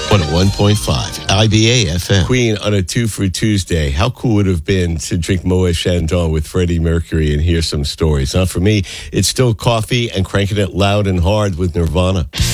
101.5 IBA FM. Queen on a 2 for Tuesday. How cool would it have been to drink Moet Chandon with Freddie Mercury and hear some stories? Not for me. It's still coffee and cranking it loud and hard with Nirvana.